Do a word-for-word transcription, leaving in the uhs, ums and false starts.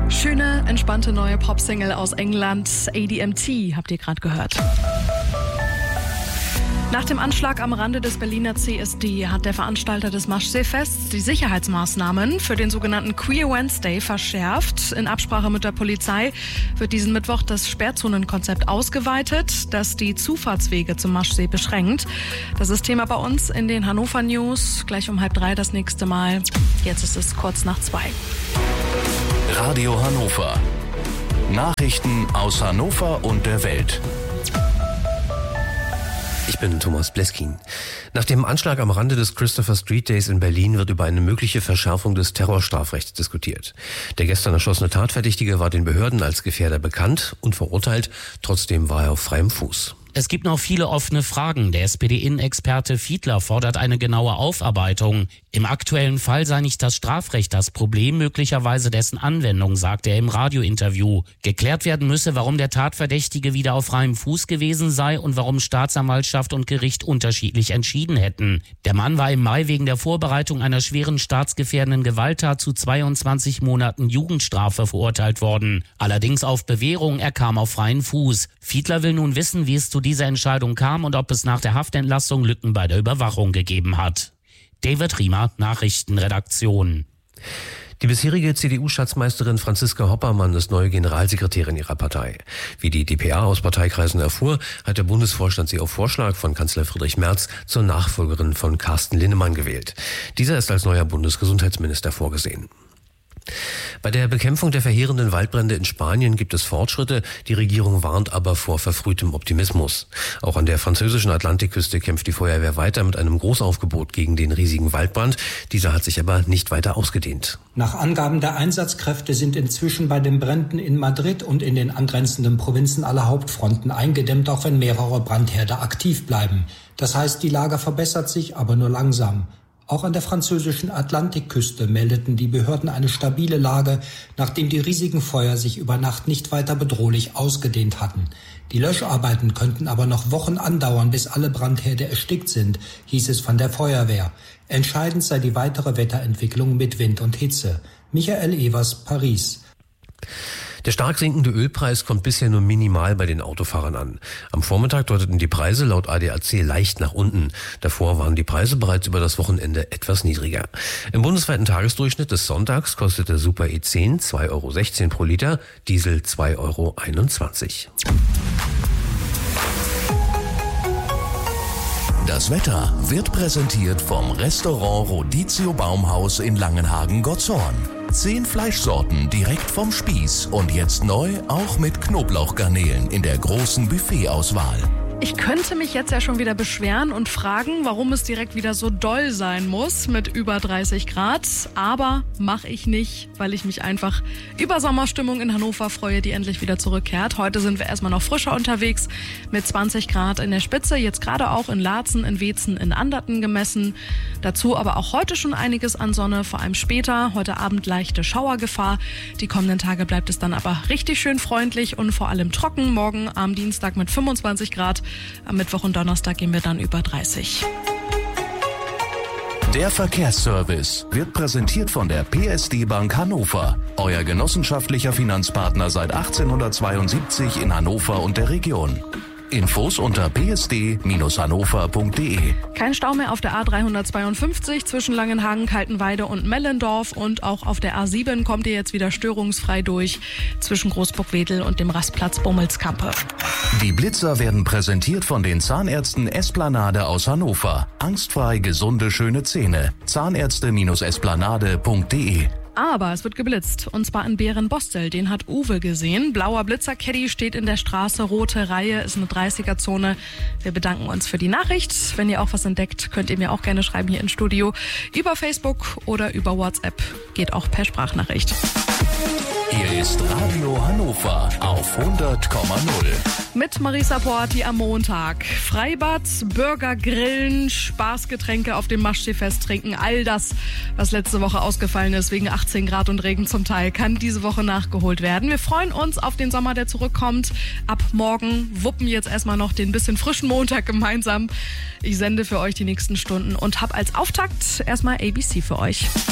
Schöne, entspannte neue Popsingle aus England, A D M T, habt ihr gerade gehört. Nach dem Anschlag am Rande des Berliner C S D hat der Veranstalter des Maschsee-Fests die Sicherheitsmaßnahmen für den sogenannten Queer Wednesday verschärft. In Absprache mit der Polizei wird diesen Mittwoch das Sperrzonenkonzept ausgeweitet, das die Zufahrtswege zum Maschsee beschränkt. Das ist Thema bei uns in den Hannover News. Gleich um halb drei das nächste Mal. Jetzt ist es kurz nach zwei. Radio Hannover. Nachrichten aus Hannover und der Welt. Ich bin Thomas Bleskin. Nach dem Anschlag am Rande des Christopher Street Days in Berlin wird über eine mögliche Verschärfung des Terrorstrafrechts diskutiert. Der gestern erschossene Tatverdächtige war den Behörden als Gefährder bekannt und verurteilt. Trotzdem war er auf freiem Fuß. Es gibt noch viele offene Fragen. Der S P D-Innenexperte Fiedler fordert eine genaue Aufarbeitung. Im aktuellen Fall sei nicht das Strafrecht das Problem, möglicherweise dessen Anwendung, sagt er im Radiointerview. Geklärt werden müsse, warum der Tatverdächtige wieder auf freiem Fuß gewesen sei und warum Staatsanwaltschaft und Gericht unterschiedlich entschieden hätten. Der Mann war im Mai wegen der Vorbereitung einer schweren staatsgefährdenden Gewalttat zu zweiundzwanzig Monaten Jugendstrafe verurteilt worden. Allerdings auf Bewährung, er kam auf freien Fuß. Fiedler will nun wissen, wie es zu dieser Entscheidung kam und ob es nach der Haftentlassung Lücken bei der Überwachung gegeben hat. David Riemer, Nachrichtenredaktion. Die bisherige C D U-Schatzmeisterin Franziska Hoppermann ist neue Generalsekretärin ihrer Partei. Wie die d p a aus Parteikreisen erfuhr, hat der Bundesvorstand sie auf Vorschlag von Kanzler Friedrich Merz zur Nachfolgerin von Carsten Linnemann gewählt. Dieser ist als neuer Bundesgesundheitsminister vorgesehen. Bei der Bekämpfung der verheerenden Waldbrände in Spanien gibt es Fortschritte. Die Regierung warnt aber vor verfrühtem Optimismus. Auch an der französischen Atlantikküste kämpft die Feuerwehr weiter mit einem Großaufgebot gegen den riesigen Waldbrand. Dieser hat sich aber nicht weiter ausgedehnt. Nach Angaben der Einsatzkräfte sind inzwischen bei den Bränden in Madrid und in den angrenzenden Provinzen alle Hauptfronten eingedämmt, auch wenn mehrere Brandherde aktiv bleiben. Das heißt, die Lage verbessert sich, aber nur langsam. Auch an der französischen Atlantikküste meldeten die Behörden eine stabile Lage, nachdem die riesigen Feuer sich über Nacht nicht weiter bedrohlich ausgedehnt hatten. Die Löscharbeiten könnten aber noch Wochen andauern, bis alle Brandherde erstickt sind, hieß es von der Feuerwehr. Entscheidend sei die weitere Wetterentwicklung mit Wind und Hitze. Michael Evers, Paris. Der stark sinkende Ölpreis kommt bisher nur minimal bei den Autofahrern an. Am Vormittag deuteten die Preise laut A D A C leicht nach unten. Davor waren die Preise bereits über das Wochenende etwas niedriger. Im bundesweiten Tagesdurchschnitt des Sonntags kostete Super E zehn zwei Euro sechzehn pro Liter, Diesel zwei Euro einundzwanzig. Das Wetter wird präsentiert vom Restaurant Rodizio Baumhaus in Langenhagen-Gottshorn. Zehn Fleischsorten direkt vom Spieß und jetzt neu auch mit Knoblauchgarnelen in der großen Buffetauswahl. Ich könnte mich jetzt ja schon wieder beschweren und fragen, warum es direkt wieder so doll sein muss mit über dreißig Grad. Aber mache ich nicht, weil ich mich einfach über Sommerstimmung in Hannover freue, die endlich wieder zurückkehrt. Heute sind wir erstmal noch frischer unterwegs mit zwanzig Grad in der Spitze. Jetzt gerade auch in Laatzen, in Weetzen, in Anderten gemessen. Dazu aber auch heute schon einiges an Sonne, vor allem später. Heute Abend leichte Schauergefahr. Die kommenden Tage bleibt es dann aber richtig schön freundlich und vor allem trocken. Morgen am Dienstag mit fünfundzwanzig Grad. Am Mittwoch und Donnerstag gehen wir dann über dreißig. Der Verkehrsservice wird präsentiert von der P S D Bank Hannover, euer genossenschaftlicher Finanzpartner seit achtzehnhundertzweiundsiebzig in Hannover und der Region. Infos unter p s d Bindestrich hannover punkt d e. Kein Stau mehr auf der A dreihundertzweiundfünfzig zwischen Langenhagen, Kaltenweide und Mellendorf. Und auch auf der A sieben kommt ihr jetzt wieder störungsfrei durch zwischen Großburg-Wedel und dem Rastplatz Bummelskampe. Die Blitzer werden präsentiert von den Zahnärzten Esplanade aus Hannover. Angstfrei gesunde, schöne Zähne. Zahnärzte Esplanade punkt d e. Aber es wird geblitzt, und zwar in Beerenbostel. Den hat Uwe gesehen. Blauer Blitzercaddy steht in der Straße, rote Reihe, ist eine dreißiger-Zone. Wir bedanken uns für die Nachricht. Wenn ihr auch was entdeckt, könnt ihr mir auch gerne schreiben hier ins Studio. Über Facebook oder über WhatsApp. Geht auch per Sprachnachricht. Hier ist Radio Hannover auf hundert Komma null. Mit Marisa Porti am Montag. Freibad, Burger grillen, Spaßgetränke auf dem Maschsee-Fest trinken. All das, was letzte Woche ausgefallen ist, wegen achtzehn Grad und Regen zum Teil, kann diese Woche nachgeholt werden. Wir freuen uns auf den Sommer, der zurückkommt. Ab morgen wuppen jetzt erstmal noch den bisschen frischen Montag gemeinsam. Ich sende für euch die nächsten Stunden und habe als Auftakt erstmal A B C für euch.